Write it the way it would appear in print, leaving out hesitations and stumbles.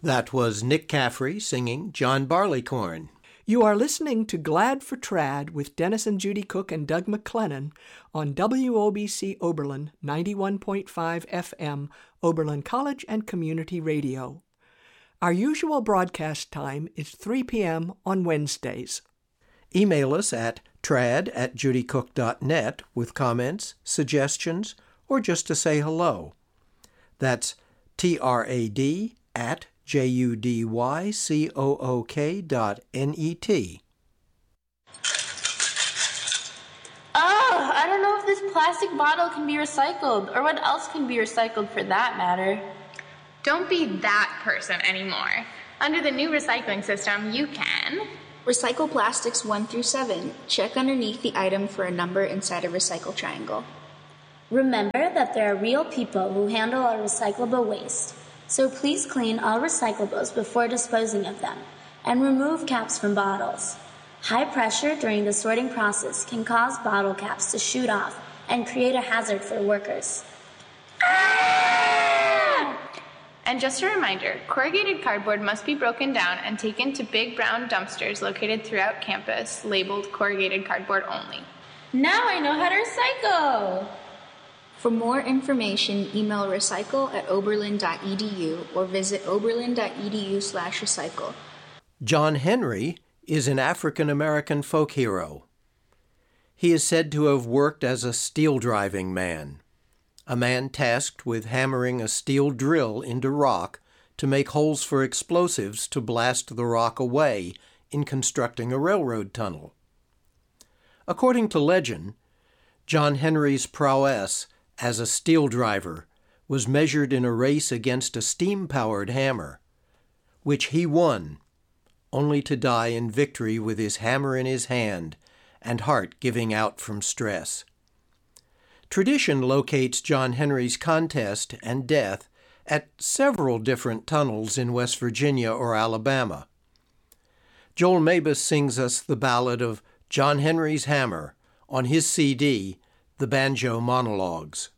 That was Nick Caffrey singing John Barleycorn. You are listening to Glad for Trad with Dennis and Judy Cook and Doug McLennan on WOBC Oberlin 91.5 FM, Oberlin College and Community Radio. Our usual broadcast time is 3 p.m. on Wednesdays. Email us at trad@judycook.net with comments, suggestions, or just to say hello. That's trad@judycook.net. Oh, I don't know if this plastic bottle can be recycled, or what else can be recycled for that matter. Don't be that person anymore. Under the new recycling system, you can recycle plastics 1 through 7. Check underneath the item for a number inside a recycle triangle. Remember that there are real people who handle our recyclable waste, so please clean all recyclables before disposing of them, and remove caps from bottles. High pressure during the sorting process can cause bottle caps to shoot off and create a hazard for workers. And just a reminder, corrugated cardboard must be broken down and taken to big brown dumpsters located throughout campus, labeled corrugated cardboard only. Now I know how to recycle! For more information, email recycle@oberlin.edu or visit oberlin.edu/recycle. John Henry is an African-American folk hero. He is said to have worked as a steel-driving man, a man tasked with hammering a steel drill into rock to make holes for explosives to blast the rock away in constructing a railroad tunnel. According to legend, John Henry's prowess as a steel driver was measured in a race against a steam-powered hammer, which he won, only to die in victory with his hammer in his hand and heart giving out from stress. Tradition locates John Henry's contest and death at several different tunnels in West Virginia or Alabama. Joel Mabus sings us the ballad of John Henry's Hammer on his CD, The Banjo Monologues.